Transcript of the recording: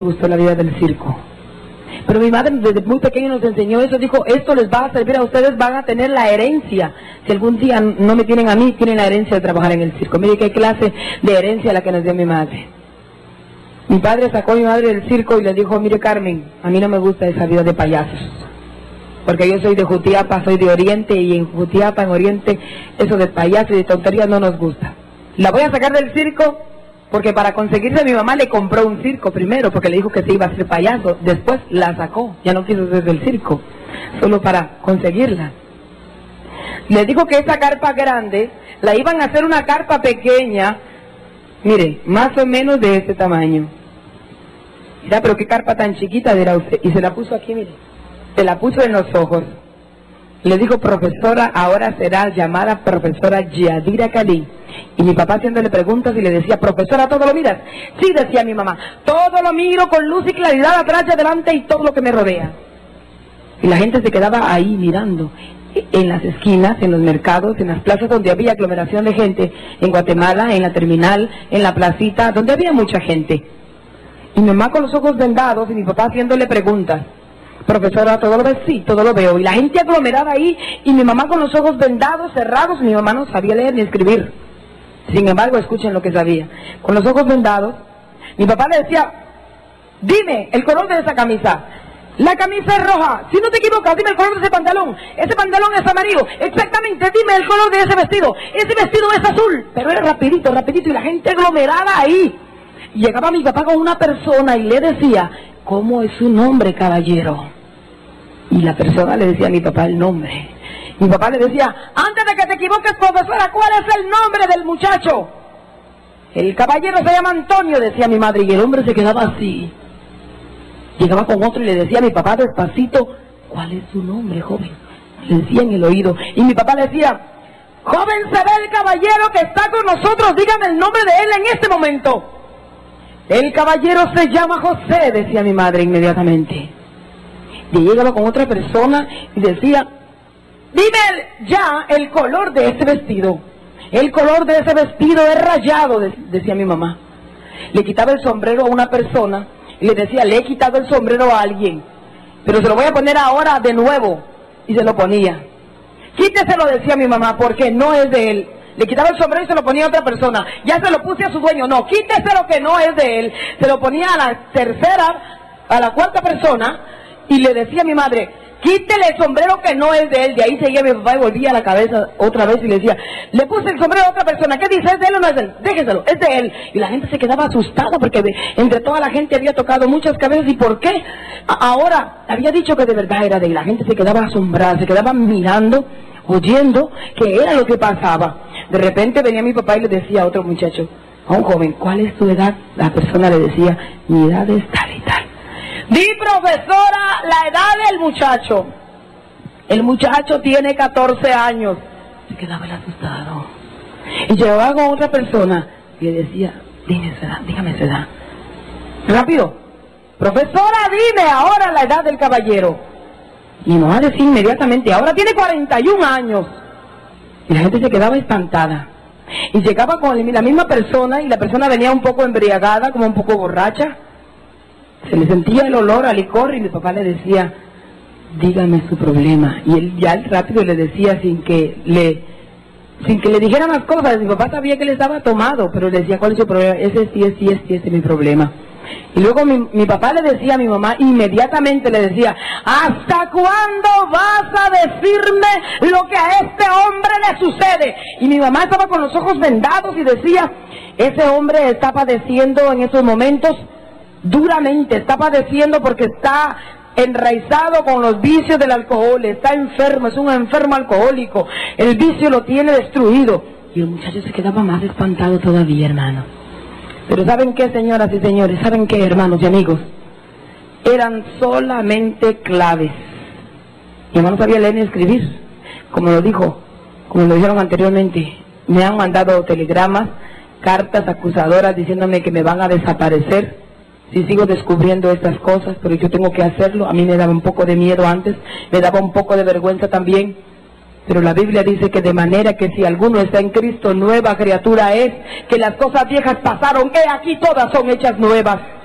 gustó la vida del circo. Pero mi madre desde muy pequeño nos enseñó eso, dijo, esto les va a servir a ustedes, van a tener la herencia. Si algún día no me tienen a mí, tienen la herencia de trabajar en el circo. Mire qué clase de herencia la que nos dio mi madre. Mi padre sacó a mi madre del circo y le dijo, mire Carmen, a mí no me gusta esa vida de payasos. Porque yo soy de Jutiapa, soy de Oriente, y en Jutiapa, en Oriente, eso de payasos y de tonterías no nos gusta. La voy a sacar del circo porque para conseguirse mi mamá le compró un circo primero, porque le dijo que se iba a hacer payaso. Después la sacó, ya no quiso ser del circo, solo para conseguirla. Le dijo que esa carpa grande la iban a hacer una carpa pequeña, mire, más o menos de este tamaño. Mira, pero qué carpa tan chiquita dirá usted. Y se la puso aquí, mire, se la puso en los ojos. Le dijo, profesora, ahora será llamada profesora Yadira Cali. Y mi papá haciéndole preguntas y le decía, profesora, ¿todo lo miras? Sí, decía mi mamá, todo lo miro con luz y claridad, atrás y adelante y todo lo que me rodea. Y la gente se quedaba ahí mirando, en las esquinas, en los mercados, en las plazas donde había aglomeración de gente, en Guatemala, en la terminal, en la placita, donde había mucha gente. Y mi mamá con los ojos vendados y mi papá haciéndole preguntas. Profesora, ¿todo lo ves? Sí, todo lo veo. Y la gente aglomerada ahí, y mi mamá con los ojos vendados, cerrados, mi mamá no sabía leer ni escribir. Sin embargo, escuchen lo que sabía. Con los ojos vendados, mi papá le decía, dime el color de esa camisa. La camisa es roja. Si no te equivocas, dime el color de ese pantalón. Ese pantalón es amarillo. Exactamente, dime el color de ese vestido. Ese vestido es azul. Pero era rapidito, rapidito, y la gente aglomerada ahí. Y llegaba mi papá con una persona y le decía, ¿cómo es su nombre, caballero? Y la persona le decía a mi papá el nombre. Mi papá le decía, antes de que te equivoques, profesora, ¿cuál es el nombre del muchacho? El caballero se llama Antonio, decía mi madre, y el hombre se quedaba así. Llegaba con otro y le decía a mi papá despacito, ¿cuál es su nombre, joven? Le decía en el oído. Y mi papá le decía, joven, será el caballero que está con nosotros, dígame el nombre de él en este momento. El caballero se llama José, decía mi madre inmediatamente. Y llegaba con otra persona y decía, dime ya el color de ese vestido. El color de ese vestido es rayado, decía mi mamá. Le quitaba el sombrero a una persona y le decía, le he quitado el sombrero a alguien, pero se lo voy a poner ahora de nuevo. Y se lo ponía. Quíteselo, decía mi mamá, porque no es de él. Le quitaba el sombrero y se lo ponía a otra persona. Ya se lo puse a su dueño. No, quíteselo que no es de él. Se lo ponía a la tercera, a la cuarta persona, y le decía a mi madre, quítele el sombrero que no es de él. De ahí seguía mi papá y volvía a la cabeza otra vez y le decía, le puse el sombrero a otra persona, ¿qué dice? ¿Es de él o no es de él? Déjeselo, es de él. Y la gente se quedaba asustada porque entre toda la gente había tocado muchas cabezas. ¿Y por qué? Ahora había dicho que de verdad era de él. La gente se quedaba asombrada, se quedaba mirando, oyendo que era lo que pasaba. De repente venía mi papá y le decía a otro muchacho, a un joven, ¿cuál es tu edad? La persona le decía, mi edad es tal y tal. Di, profesora, la edad del muchacho. El muchacho tiene 14 años. Se quedaba el asustado. Y llegaba con otra persona y le decía, dime esa edad, dígame esa edad. Rápido. Profesora, dime ahora la edad del caballero. Y mi mamá decía inmediatamente, ahora tiene 41 años. Y la gente se quedaba espantada. Y llegaba con la misma persona y la persona venía un poco embriagada, como un poco borracha. Se le sentía el olor a licor y mi papá le decía, dígame su problema. Y él ya rápido le decía sin que le dijeran las cosas. Mi papá sabía que él estaba tomado, pero le decía, ¿cuál es su problema? Ese es mi problema. Y luego mi papá le decía a mi mamá, inmediatamente le decía, ¿hasta cuándo vas a decirme lo que a este hombre le sucede? Y mi mamá estaba con los ojos vendados y decía, ese hombre está padeciendo en esos momentos duramente, está padeciendo porque está enraizado con los vicios del alcohol, está enfermo, es un enfermo alcohólico, el vicio lo tiene destruido. Y el muchacho se quedaba más espantado todavía, hermano. Pero ¿saben qué, señoras y señores? ¿Saben qué, hermanos y amigos? Eran solamente claves. Mi hermano sabía leer ni escribir, como lo dijeron anteriormente. Me han mandado telegramas, cartas acusadoras diciéndome que me van a desaparecer si sigo descubriendo estas cosas, pero yo tengo que hacerlo. A mí me daba un poco de miedo antes, me daba un poco de vergüenza también. Pero la Biblia dice que de manera que si alguno está en Cristo, nueva criatura es, que las cosas viejas pasaron, que aquí todas son hechas nuevas.